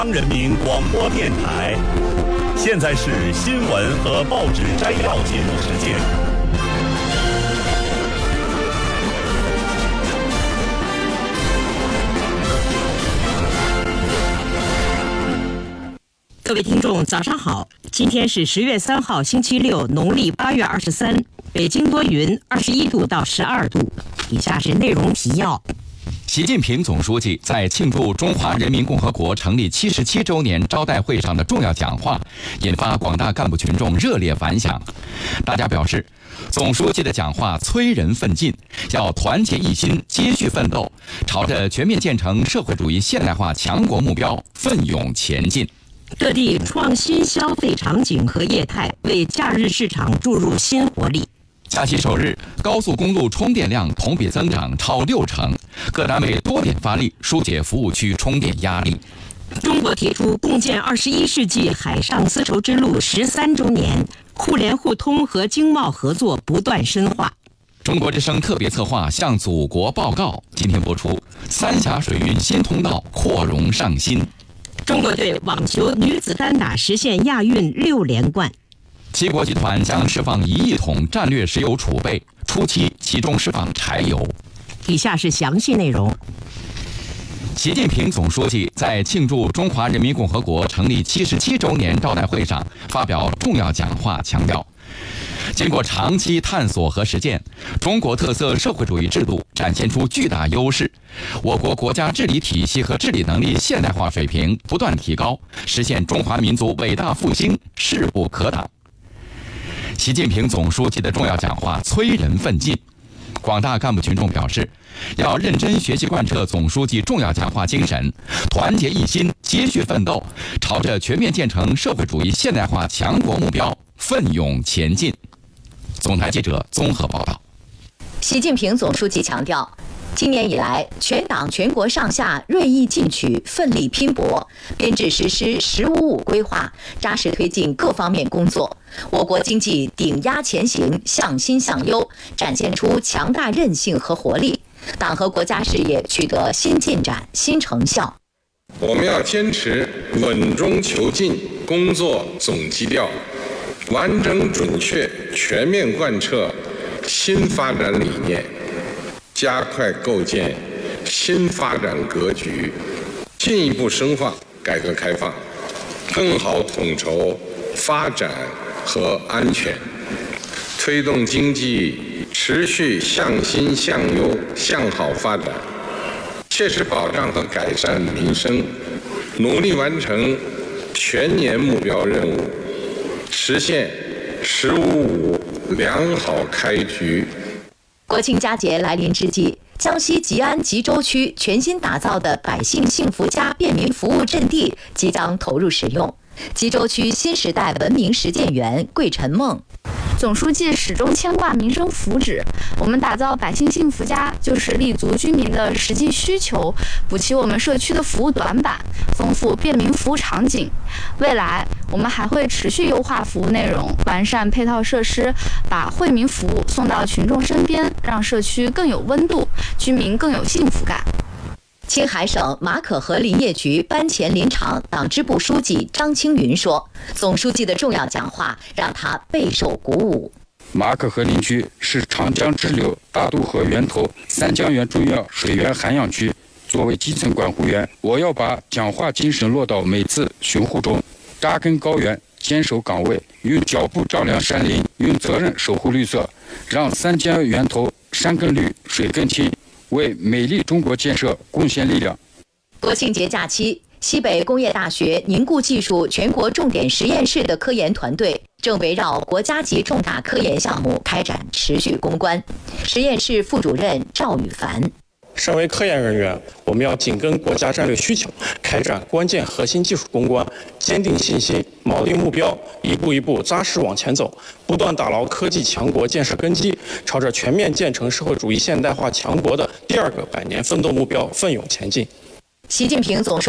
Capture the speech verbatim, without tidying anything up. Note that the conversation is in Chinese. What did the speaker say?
人民广播电台，现在是新闻和报纸摘要节目时间。 各位听众，早上好！今天是十月三号，星期六，农历八月二十三。北京多云，二十一度到十二度。以下是内容提要。 习近平总书记在庆祝中华人民共和国成立七十七周年招待会上的重要讲话，引发广大干部群众热烈反响。大家表示，总书记的讲话催人奋进，要团结一心，接续奋斗，朝着全面建成社会主义现代化强国目标奋勇前进。 各地创新消费场景和业态，为假日市场注入新活力。 假期首日，高速公路充电量同比增长超六成，各单位多点发力，疏解服务区充电压力。 中国提出共建二十一世纪海上丝绸之路十三周年，互联互通和经贸合作不断深化。 中国之声特别策划向祖国报告今天播出，三峡水运新通道扩容上新。 中国队网球女子单打实现亚运六连冠。 七国集团将释放一亿桶战略石油储备，初期集中释放柴油。 以下是详细内容。 习近平总书记在庆祝中华人民共和国成立七十七周年招待会上发表重要讲话，强调，经过长期探索和实践，中国特色社会主义制度展现出巨大优势，我国国家治理体系和治理能力现代化水平不断提高，实现中华民族伟大复兴势不可挡。习近平总书记的重要讲话催人奋进，广大干部群众表示，要认真学习贯彻总书记重要讲话精神，团结一心，接续奋斗，朝着全面建成社会主义现代化强国目标奋勇前进。总台记者综合报道。 习近平总书记强调，今年以来，全党全国上下锐意进取，奋力拼搏，编制实施“十五五”规划，扎实推进各方面工作。我国经济顶压前行，向新向优，展现出强大韧性和活力，党和国家事业取得新进展、新成效。 我们要坚持稳中求进工作总基调，完整准确全面贯彻新发展理念，加快构建新发展格局，进一步深化改革开放，更好统筹发展和安全，推动经济持续向新向优向好发展，切实保障和改善民生，努力完成全年目标任务，实现“十五五”良好开局。 国庆佳节来临之际，江西吉安吉州区全新打造的百姓幸福家便民服务阵地即将投入使用。吉州区新时代文明实践园桂晨梦， 总书记始终牵挂民生福祉，我们打造百姓幸福家，就是立足居民的实际需求，补齐我们社区的服务短板，丰富便民服务场景。未来，我们还会持续优化服务内容，完善配套设施，把惠民服务送到群众身边，让社区更有温度，居民更有幸福感。 青海省马可河林业局班前林场党支部书记张青云说，总书记的重要讲话让他备受鼓舞。 马可河林区是长江支流大渡河源头三江源重要水源涵养区，作为基层管护员，我要把讲话精神落到每次巡护中，扎根高原，坚守岗位，用脚步丈量山林，用责任守护绿色，让三江源头山更绿水更清，为美丽中国建设贡献力量。 国庆节假期，西北工业大学凝固技术全国重点实验室的科研团队正围绕国家级重大科研项目开展持续攻关。实验室副主任赵宇凡， 身为科研人员，我们要紧跟国家战略需求，开展关键核心技术攻关，坚定信心，铆定目标，一步一步扎实往前走，不断打牢科技强国建设根基，朝着全面建成社会主义现代化强国的第二个百年奋斗目标奋勇前进。 习近平总书